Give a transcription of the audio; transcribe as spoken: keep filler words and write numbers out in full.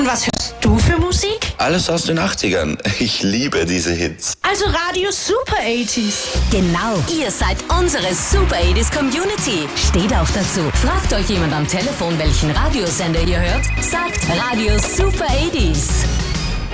Was hörst du für Musik? Alles aus den achtzigern. Ich liebe diese Hits. Also Radio Super achtziger. Genau, ihr seid unsere Super achtziger Community. Steht auch dazu. Fragt euch jemand am Telefon, welchen Radiosender ihr hört? Sagt Radio Super achtziger.